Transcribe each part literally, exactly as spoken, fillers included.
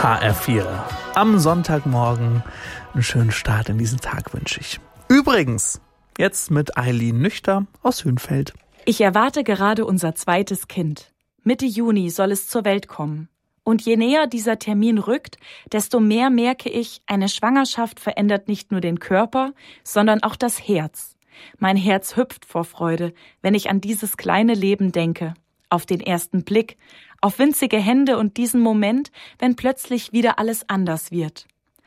H R vier. Am Sonntagmorgen einen schönen Start in diesen Tag wünsche ich. Übrigens, jetzt mit Eileen Nüchter aus Hünfeld. Ich erwarte gerade unser zweites Kind. Mitte Juni soll es zur Welt kommen. Und je näher dieser Termin rückt, desto mehr merke ich, eine Schwangerschaft verändert nicht nur den Körper, sondern auch das Herz. Mein Herz hüpft vor Freude, wenn ich an dieses kleine Leben denke. Auf den ersten Blick, auf winzige Hände und diesen Moment, wenn plötzlich wieder alles anders wird.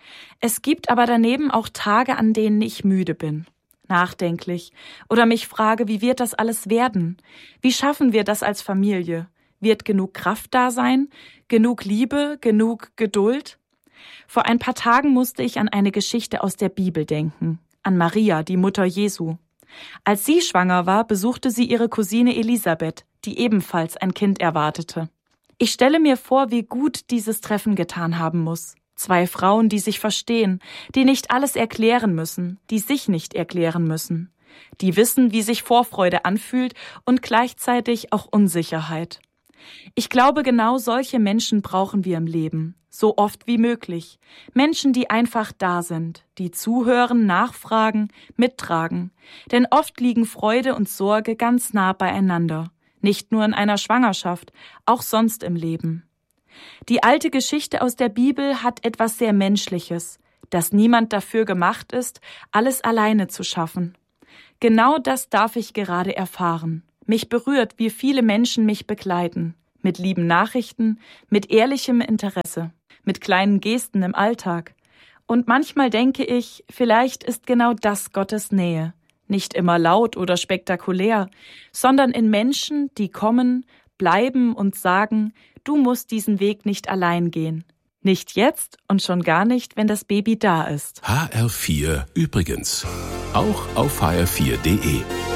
Es gibt aber daneben auch Tage, an denen ich müde bin, nachdenklich oder mich frage, wie wird das alles werden? Wie schaffen wir das als Familie? Wird genug Kraft da sein? Genug Liebe? Genug Geduld? Vor ein paar Tagen musste ich an eine Geschichte aus der Bibel denken, an Maria, die Mutter Jesu. Als sie schwanger war, besuchte sie ihre Cousine Elisabeth, die ebenfalls ein Kind erwartete. Ich stelle mir vor, wie gut dieses Treffen getan haben muss. Zwei Frauen, die sich verstehen, die nicht alles erklären müssen, die sich nicht erklären müssen, die wissen, wie sich Vorfreude anfühlt und gleichzeitig auch Unsicherheit. Ich glaube, genau solche Menschen brauchen wir im Leben, so oft wie möglich. Menschen, die einfach da sind, die zuhören, nachfragen, mittragen. Denn oft liegen Freude und Sorge ganz nah beieinander. Nicht nur in einer Schwangerschaft, auch sonst im Leben. Die alte Geschichte aus der Bibel hat etwas sehr Menschliches, dass niemand dafür gemacht ist, alles alleine zu schaffen. Genau das darf ich gerade erfahren. Mich berührt, wie viele Menschen mich begleiten. Mit lieben Nachrichten, mit ehrlichem Interesse, mit kleinen Gesten im Alltag. Und manchmal denke ich, vielleicht ist genau das Gottes Nähe. Nicht immer laut oder spektakulär, sondern in Menschen, die kommen, bleiben und sagen, du musst diesen Weg nicht allein gehen. Nicht jetzt und schon gar nicht, wenn das Baby da ist. H R vier übrigens. Auch auf H R vier punkt de.